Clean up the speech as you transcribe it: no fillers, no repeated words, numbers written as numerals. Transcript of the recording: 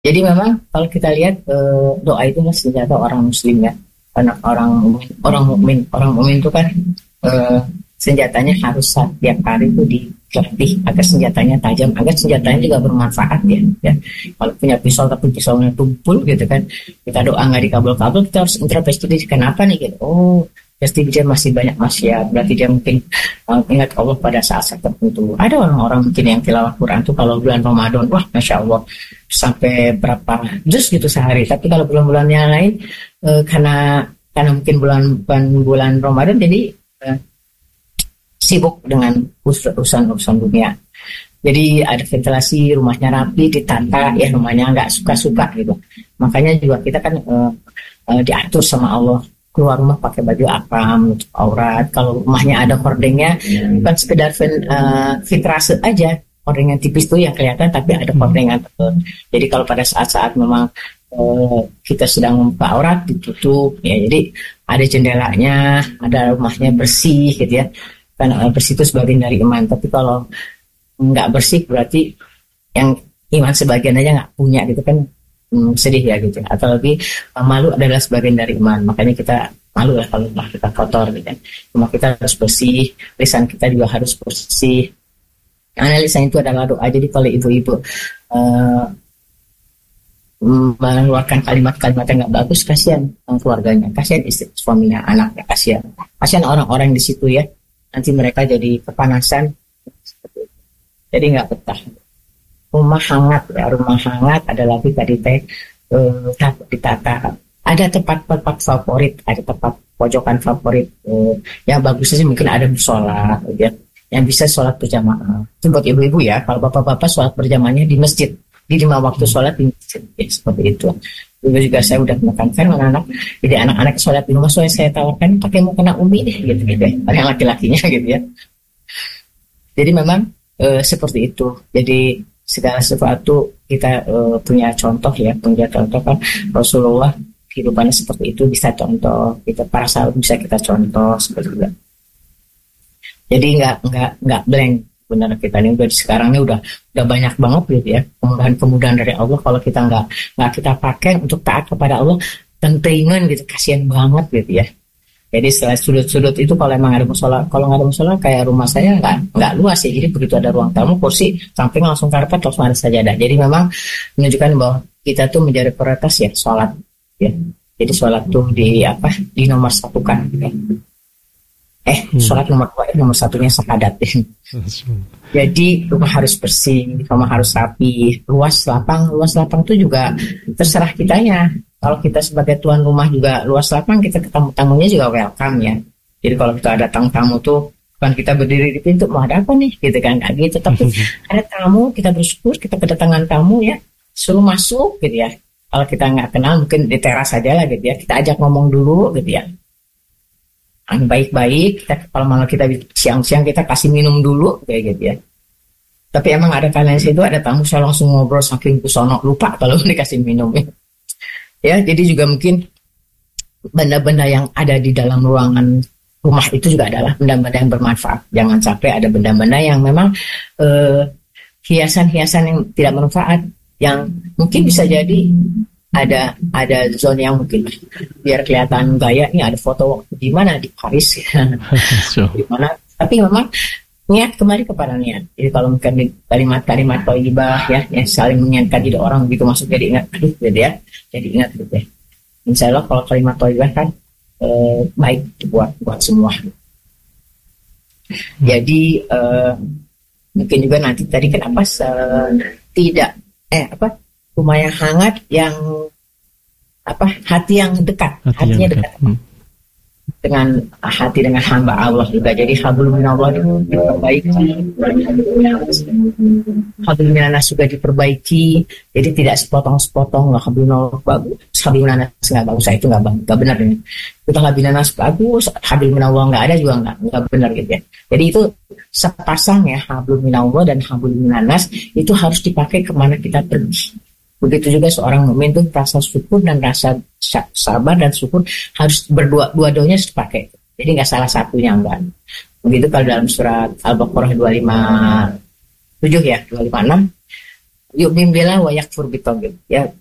Jadi memang kalau kita lihat doa itu kan senjata orang muslim ya. Karena orang mukmin itu kan eh, senjatanya harus setiap hari itu dilatih agar senjatanya tajam, agar senjatanya juga bermanfaat ya. Kalau punya pisau tapi pisaunya tumpul gitu kan, kita doa nggak dikabul-kabul, kita harus introspeksi kenapa nih gitu. Oh, pasti dia masih banyak maksiat, berarti dia mungkin ingat Allah pada saat-saat tertentu. Ada orang-orang mungkin yang tilawah Quran tuh kalau bulan Ramadan, wah masya Allah sampai berapa juz gitu sehari. Tapi kalau bulan-bulan yang lain karena mungkin bulan Ramadan jadi eh, sibuk dengan urusan dunia. Jadi ada ventilasi, rumahnya rapi, ditata, ya rumahnya nggak suka-suka gitu. Makanya juga kita kan diatur sama Allah keluar rumah pakai baju apa, menutup aurat. Kalau rumahnya ada hordengnya, bukan sekedar fitrase aja, hordeng yang tipis tuh yang kelihatan, tapi ada hordeng yang tebal. Jadi kalau pada saat-saat memang kita sedang membuka aurat ditutup, ya jadi ada jendelanya, ada rumahnya bersih gitu ya. Karena bersih itu sebagian dari iman. Tapi kalau nggak bersih berarti yang iman sebagian aja nggak punya gitu kan, sedih ya gitu. Atau lebih malu adalah sebagian dari iman. Makanya kita malu lah kalau kita kotor gitu kan. Rumah kita harus bersih, lisan kita juga harus bersih. Karena lisan itu adalah doa. Jadi kalau ibu-ibu mengeluarkan kalimat-kalimat yang nggak bagus, kasihan keluarganya, kasihan istri, suaminya, anaknya, kasihan orang-orang di situ ya. Nanti mereka jadi kepanasan, jadi nggak betah. Rumah hangat ya, rumah hangat ada lagi tadi ditata. Ada tempat-tempat favorit, ada tempat pojokan favorit yang bagus sih mungkin ada musola ya, yang bisa sholat berjamaah. Itu buat ibu-ibu ya. Kalau bapak-bapak sholat berjamaahnya di masjid, di 5 waktu sholat di masjid ya, seperti itu. Dulu juga saya udah menekankan anak-anak, jadi anak-anak sholat di rumah saya tawarkan pakai mukena umi deh gitu ya, yang laki-lakinya gitu ya. Jadi memang seperti itu. Jadi segala sesuatu kita punya contoh ya, punya contoh kan Rasulullah kehidupannya seperti itu, bisa contoh kita, para sahabat bisa kita contoh seperti itu. Jadi nggak blank benar, kita ini udah sekarang ini udah banyak banget gitu ya kemudahan dari Allah. Kalau kita nggak kita pakai untuk taat kepada Allah, tentingan gitu, kasihan banget gitu ya. Jadi setelah sudut-sudut itu kalau emang ada musola, kalau nggak ada musola kayak rumah saya nggak luas ya. Jadi begitu ada ruang tamu, kursi samping langsung karpet, langsung ada sajadah. Jadi memang menunjukkan bahwa kita tuh menjadi prioritas ya sholat ya. Jadi sholat tuh di nomor satukan ya. Sholat nomor 2, nomor satunya syahadat. Jadi rumah harus bersih, rumah harus rapi, luas lapang itu juga terserah kitanya. Kalau kita sebagai tuan rumah juga luas lapang, kita ketemu tamunya juga welcome ya. Jadi kalau kita ada tamu tuh bukan kita berdiri di pintu mau ada apa nih gitu kan, nggak gitu. Tapi ada tamu, kita bersyukur kita kedatangan tamu ya, suruh masuk gitu ya. Kalau kita nggak kenal mungkin di teras aja lah gitu ya, kita ajak ngomong dulu gitu ya. Baik-baik, kalau malah kita siang-siang kita kasih minum dulu kayak gitu ya. Tapi emang ada kalian situ ada tamu saya langsung ngobrol saking kusono lupa kalau dikasih minum ya. Jadi juga mungkin benda-benda yang ada di dalam ruangan rumah itu juga adalah benda-benda yang bermanfaat. Jangan sampai ada benda-benda yang memang hiasan-hiasan yang tidak bermanfaat, yang mungkin bisa jadi ada zona yang mungkin biar kelihatan gaya nih, ada foto waktu di mana di Paris di mana, tapi memang niat kembali kepada niat. Jadi kalau mungkin di kalimat-kalimat thayyibah ya yang saling mengingatkan, jadi orang begitu masuk jadi ingat gitu ya, jadi ingat gitu ya. Insya Allah kalau kalimat thayyibah kan baik buat semua. Jadi mungkin juga nanti tadi kenapa tidak rumah yang hangat, yang hati yang dekat, hatinya dekat dengan hamba Allah juga. Jadi hablum minallah diperbaiki, hablum minanas juga diperbaiki. Jadi tidak sepotong-sepotong, nggak hablum minallah bagus, hablum minanas nggak bagus, itu nggak benar ini. Kita hablum minanas bagus, hablum minallah nggak ada juga nggak benar gitu ya. Jadi itu sepasang ya, hablum minallah dan hablum minanas itu harus dipakai kemana kita pergi. Begitu juga seorang mukmin itu rasa syukur dan rasa sabar dan syukur harus dua-duanya harus dipakai. Jadi nggak salah satunya, enggak. Begitu kalau dalam surat Al-Baqarah 257 ya, 256 Yuk bimbela wa yakfur bitagil. Ya,